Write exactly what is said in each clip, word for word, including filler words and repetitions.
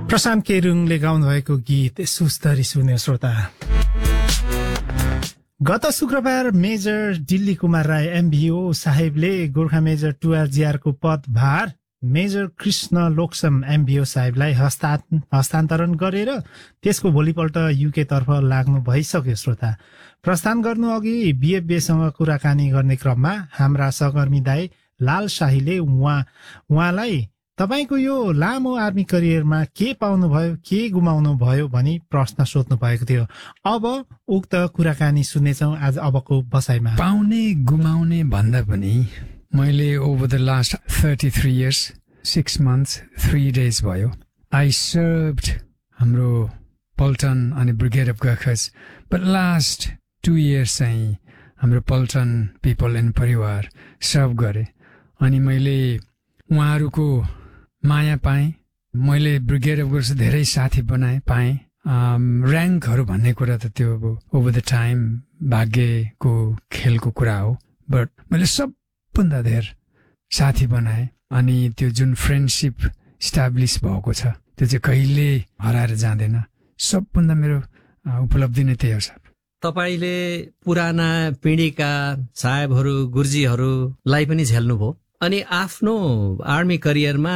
प्रशान्त केरुङले गाउनुभएको गीत सुस्तरी सुन्यो श्रोता। गत शुक्रबार मेजर दिल्ली कुमार राय एमभीओ साहेबले गोर्खा मेजर टुआरजीआरको पदभार मेजर कृष्ण लोकसम एमभीओ साहेबलाई हस्ता हस्तान्तरण गरेर त्यसको भोलिपल्ट युके तर्फ लाग्नु भइसक्यो श्रोता। प्रस्थान गर्नु अघि बीएफबीसँग कुराकानी गर्ने क्रममा हाम्रा सहकर्मी दाइ लाल शाहीले उहाँ उहाँलाई तपाईको यो लामो आर्मी करियरमा के पाउनु भयो, के गुमाउनु भयो भनी प्रश्न सोध्नु भएको थियो। अब उक्त कुराकानी सुन्नेछौँ आज अबको बसाइमा। पाउने गुमाउने भन्दा पनि मैले over the last thirty three years six months three days भयो आई सर्भड हाम्रो पल्टन अनि brigade of गखस। But last two years चाहिँ हाम्रो पल्टन पिपल एन्ड परिवार सर्भ गरे अनि मैले उहाँहरूको माया पाएँ। मैले ब्रिगेड अफ गखस धेरै साथी बनाएँ पाएँ। ऱ्याङ्कहरू भन्ने कुरा त त्यो अब ओभर द टाइम भाग्यको खेलको कुरा हो। बट मैले सबभन्दा धेर साथी बनाएँ अनि त्यो जुन फ्रेन्डसिप इस्टाब्लिस भएको छ त्यो चाहिँ कहिले हराएर जाँदैन। सबभन्दा मेरो उपलब्धि नै त्यही हो सर। तपाईले पुराना पिँढीका साहेबहरू गुरुजीहरूलाई पनि झेल्नुभयो अनि आफ्नो आर्मी करियरमा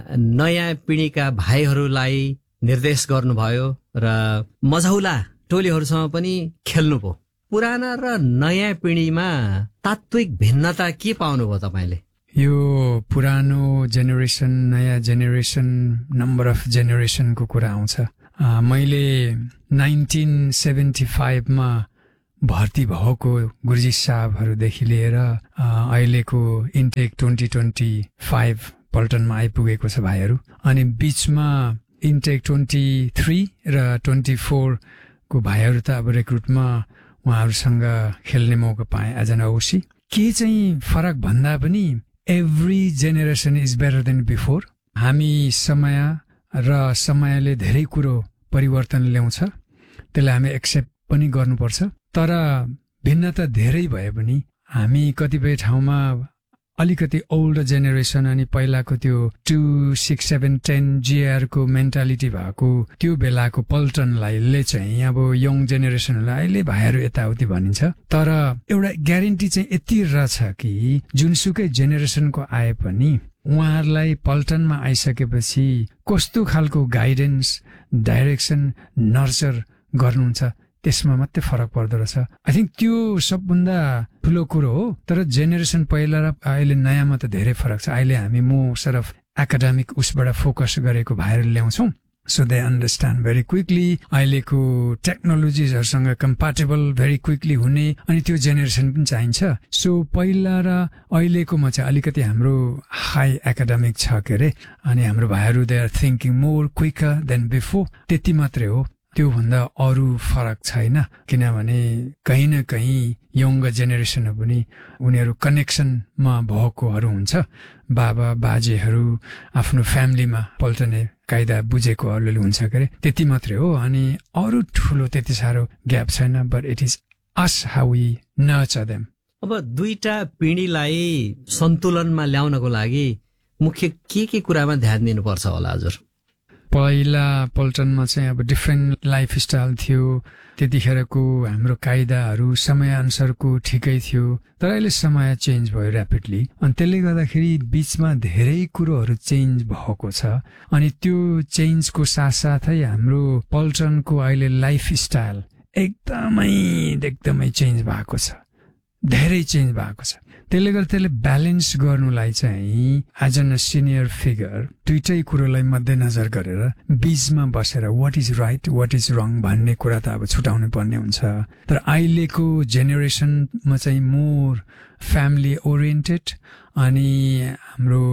नयाँ पिँढीका भाइहरूलाई निर्देश गर्नुभयो र मझौला टोलीहरूसँग पनि खेल्नुभयो। पुराना र नयाँ पिँढीमा तात्विक भिन्नता के पाउनुभयो तपाईँले? यो पुरानो जेनेरेसन नयाँ जेनेरेसन नम्बर अफ जेनेरेसनको कुरा आउँछ। मैले नाइन्टिन सेभेन्टी फाइभमा भर्ती भएको गुरुजी साहबहरूदेखि लिएर अहिलेको इन्टेक ट्वेन्टी ट्वेन्टी फाइभ पल्टनमा आइपुगेको छ भाइहरू। अनि बिचमा इन्टेक ट्वेन्टी थ्री र ट्वेन्टी फोरको भाइहरू त अब रिक्रुटमा उहाँहरूसँग खेल्ने मौका पाएँ एज एन ओसी। के चाहिँ फरक भन्दा पनि every generation is better than before. हामी समय र समयले धेरै कुरो परिवर्तन ल्याउँछ, त्यसलाई हामी एक्सेप्ट पनि गर्नुपर्छ। तर भिन्नता धेरै भए पनि हामी कतिपय ठाउँमा अलिकति ओल्ड जेनेरेसन अनि पहिलाको त्यो two six seven ten जिआरको mentality भएको त्यो बेलाको पल्टनलाई चाहिँ अब यङ जेनेरेसनहरूलाई अहिले भाइहरू यताउति भनिन्छ। तर एउटा ग्यारेन्टी चाहिँ यति रहेछ कि जुनसुकै जेनेरेसनको आए पनि उहाँहरूलाई पल्टनमा आइसकेपछि कस्तो खालको गाइडेन्स डाइरेक्सन नर्चर गर्नुहुन्छ त्यसमा मात्रै फरक पर्दो रहेछ। आई थिङ्क त्यो सबभन्दा ठुलो कुरो हो। तर जेनेरेसन पहिला र अहिले नयाँमा त धेरै फरक छ। अहिले हामी म सरफ एकाडेमिक उसबाट फोकस गरेको भाइहरू ल्याउँछौँ so they understand very quickly. अहिलेको टेक्नोलोजिजहरूसँग कम्प्याटेबल भेरी क्विकली हुने अनि त्यो जेनेरेसन पनि चाहिन्छ। सो पहिला र अहिलेकोमा चाहिँ अलिकति हाम्रो हाई एकाडेमिक छ के अरे अनि हाम्रो भाइहरू they are thinking more quicker than before. त्यति मात्रै हो, त्योभन्दा अरू फरक छैन। किनभने कहीँ न कहीँ यङ्ग जेनेरेसनहरू पनि उनीहरू कनेक्सनमा भएकोहरू हुन्छ। बाबा बाजेहरू आफ्नो फ्यामिलीमा पल्टने कायदा बुझेकोहरूले हुन्छ के अरे त्यति मात्रै हो। अनि अरू ठुलो त्यति साह्रो ग्याप छैन। But it is us how we nurture them. अब दुईटा पिँढीलाई सन्तुलनमा ल्याउनको लागि मुख्य के के कुरामा ध्यान दिनुपर्छ होला हजुर? पहिला पल्टनमा चाहिँ अब डिफ्रेन्ट लाइफ स्टाइल थियो। त्यतिखेरको हाम्रो कायदाहरू समयअनुसारको ठिकै थियो। तर अहिले समय चेन्ज भयो ऱ्यापिडली अनि त्यसले गर्दाखेरि बिचमा धेरै कुरोहरू चेन्ज भएको छ। अनि त्यो चेन्जको साथसाथै हाम्रो पल्टनको अहिले लाइफ स्टाइल एकदमै एकदमै चेन्ज भएको छ, धेरै चेन्ज भएको छ। त्यसले गर्दा त्यसले ब्यालेन्स गर्नुलाई चाहिँ एज एन सिनियर फिगर दुइटै कुरोलाई मध्यनजर गरेर बिचमा बसेर what is right what is रङ भन्ने कुरा त अब छुटाउनु पर्ने हुन्छ। तर अहिलेको जेनेरेसनमा चाहिँ मोर फ्यामिली ओरिएन्टेड अनि हाम्रो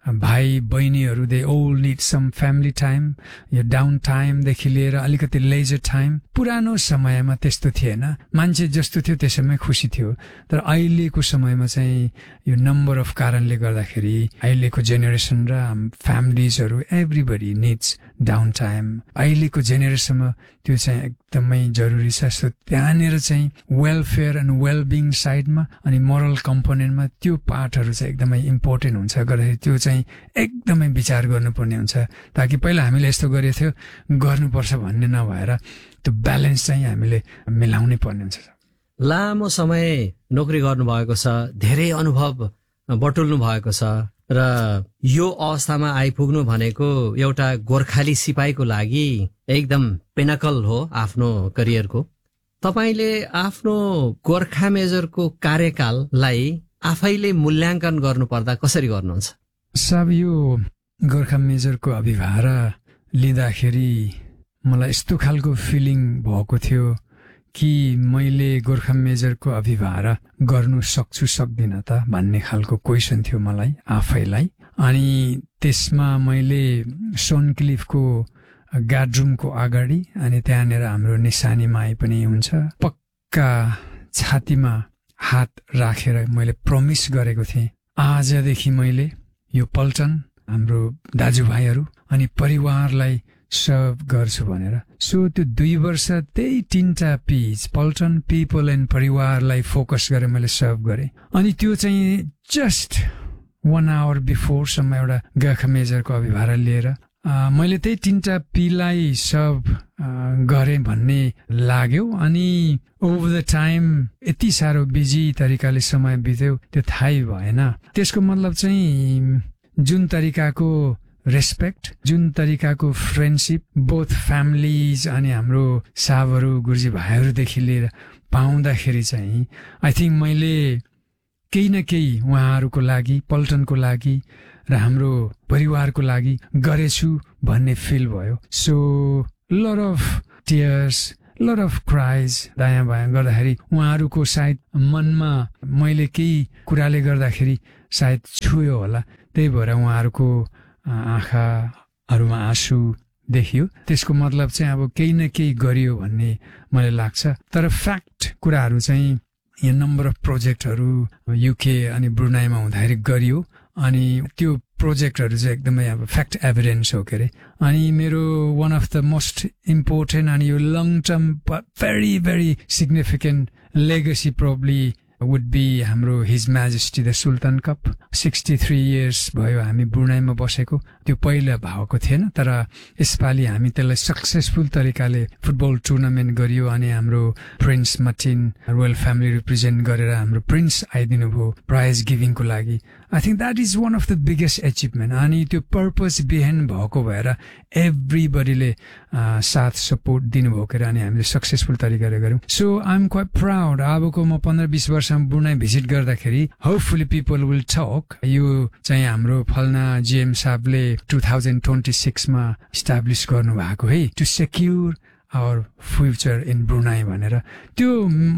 भाइ बहिनीहरू दे ओल निड सम फ्यामिली टाइम, यो डाउन टाइमदेखि लिएर अलिकति लेजर टाइम। पुरानो समयमा त्यस्तो थिएन, मान्छे जस्तो थियो त्यसैमै खुसी थियो। तर अहिलेको समयमा चाहिँ यो नम्बर अफ कारणले गर्दाखेरि अहिलेको जेनेरेसन र फ्यामिलिजहरू एभ्रीबडी निड्स डाउन टाइम। अहिलेको जेनेरेसनमा त्यो चाहिँ एकदमै जरुरी छ। सो त्यहाँनिर चाहिँ वेलफेयर एन्ड वेलबिङ साइडमा अनि मोरल कम्पोनेन्टमा त्यो पार्टहरू चाहिँ एकदमै इम्पोर्टेन्ट हुन्छ गर्दाखेरि त्यो चाहिँ एकदमै विचार गर्नुपर्ने हुन्छ, ताकि पहिला हामीले यस्तो गरेको थियो गर्नुपर्छ भन्ने नभएर त्यो ब्यालेन्स चाहिँ हामीले मिलाउनै पर्ने हुन्छ। लामो समय नोकरी गर्नुभएको छ, धेरै अनुभव बटुल्नु भएको छ र यो अवस्थामा आइपुग्नु भनेको एउटा गोर्खाली सिपाहीको लागि एकदम पेनाकल हो आफ्नो करियरको। तपाईले आफ्नो गोर्खा मेजरको कार्यकाललाई आफैले मूल्याङ्कन गर्नुपर्दा कसरी गर्नुहुन्छ? साब, यो गोर्खा मेजरको अभिभार लिँदाखेरि मलाई यस्तो खालको फिलिङ भएको थियो कि मैले गोर्खा मेजरको अभिभार गर्नु सक्छु सक्दिनँ त भन्ने खालको क्वेसन थियो मलाई आफैलाई। अनि त्यसमा मैले सोनक्लिफको गार्डरुमको अगाडि अनि त्यहाँनिर हाम्रो निशानी माई पनि हुन्छ, पक्का छातीमा हात राखेर मैले प्रमिस गरेको थिएँ आजदेखि मैले यो पल्टन हाम्रो दाजुभाइहरू अनि परिवारलाई सर्भ गर्छु भनेर। सो त्यो दुई वर्ष त्यही तीनटा पिज पल्टन, पिपल एन्ड परिवारलाई फोकस गरेर मैले सर्भ गरेँ। अनि त्यो चाहिँ जस्ट वान आवर बिफोरसम्म एउटा गोर्खा मेजरको अभिभार लिएर मैले त्यही तीनटा पीलाई सर्भ गरेँ भन्ने लाग्यो। अनि ओभर द टाइम यति साह्रो बिजी तरिकाले समय बित्यो त्यो थाहै भएन। त्यसको मतलब चाहिँ जुन तरिकाको रेस्पेक्ट, जुन तरिकाको फ्रेन्डसिप बोथ फ्यामिलीज अनि हाम्रो साहबहरू गुरुजी भाइहरूदेखि लिएर पाउँदाखेरि चाहिँ आई थिङ्क मैले केही न केही उहाँहरूको लागि, पल्टनको लागि र हाम्रो परिवारको लागि गरेछु भन्ने फिल भयो। So lot of tears, lot of cries दायाँ बायाँ गर्दाखेरि उहाँहरूको सायद मनमा मैले केही कुराले गर्दाखेरि सायद छुयो होला, त्यही भएर उहाँहरूको आँखाहरूमा आँसु देखियो। त्यसको मतलब चाहिँ अब केही न केही गरियो भन्ने मलाई लाग्छ। तर फ्याक्ट कुराहरू चाहिँ यहाँ नम्बर अफ प्रोजेक्टहरू युके अनि ब्रुनाईमा हुँदाखेरि गरियो अनि त्यो प्रोजेक्टहरू चाहिँ एकदमै अब फ्याक्ट एभिडेन्स हो के अरे। अनि मेरो one of the most important अनि यो long term very very significant legacy probably would be हाम्रो हिज majesty the sultan cup. Sixty three years भयो हामी ब्रुनाईमा बसेको, त्यो पहिला भएको थिएन तर यसपालि हामी त्यसलाई सक्सेसफुल तरिकाले फुटबल टुर्नामेन्ट गरियो अनि हाम्रो प्रिन्स मटिन रोयल फ्यामिली रिप्रेजेन्ट गरेर हाम्रो प्रिन्स आइदिनु भयो प्राइज गिभिङको लागि। I think that is one of the biggest achievement. अनि त्यो पर्पज बिहाइन्ड भएको भएर एभ्रीबडीले साथ सपोर्ट दिनुभयो के अनि हामीले सक्सेसफुल तरिकाले गऱ्यौँ। So I am quite proud. अबको म पन्ध्र बिस वर्षमा ब्रुनाई भिजिट गर्दाखेरि होपफुली पिपल विल टक यो चाहिँ हाम्रो फल्ना जिएम साहबले टु थाउजन्ड ट्वेन्टी सिक्समा इस्टाब्लिस गर्नु भएको है to secure our future in Brunei भनेर। त्यो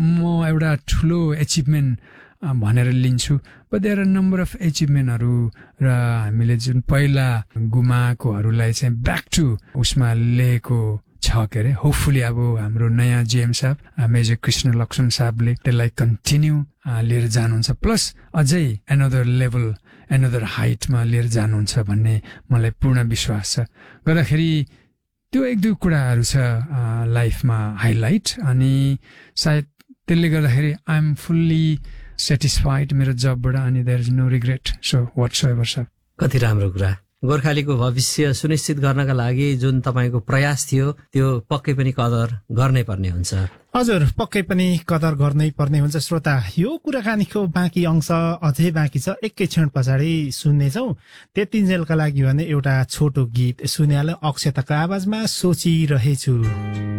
म एउटा ठुलो एचिभमेन्ट भनेर लिन्छु। But there R number of एचिभमेन्टहरू र हामीले जुन पहिला गुमाएकोहरूलाई चाहिँ ब्याक टु उसमा ल्याएको छ के अरे। होपफुली अब हाम्रो नयाँ जिएम साहब मेजर कृष्ण लक्ष्मण साहबले त्यसलाई कन्टिन्यू लिएर जानुहुन्छ, प्लस अझै एनदर लेभल एनदर हाइटमा लिएर जानुहुन्छ भन्ने मलाई पूर्ण विश्वास छ। गर्दाखेरि त्यो एक दुई कुराहरू छ लाइफमा हाइलाइट अनि सायद त्यसले गर्दाखेरि आई एम फुल्ली सेटिस्फाइड मेरो जबबाट अनि there is no regret so वाट्सएभर sir. कति राम्रो कुरा। गोर्खालीको भविष्य सुनिश्चित गर्नका लागि जुन तपाईँको प्रयास थियो त्यो पक्कै पनि कदर गर्नै पर्ने हुन्छ। हजुर, पक्कै पनि कदर गर्नै पर्ने हुन्छ। श्रोता, यो कुराकानीको बाँकी अंश अझै बाँकी छ, एकै क्षण पछाडि सुन्नेछौ। त्यतिन्जेलका लागि भने एउटा छोटो गीत सुनिहाल। अक्षताको आवाजमा सोचिरहेछु।